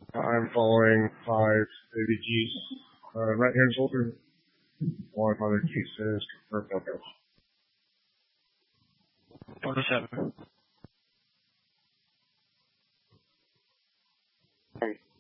I'm following 5 ABGs. Right hand shoulder. 1 other cases. Confirmed knockout. 47.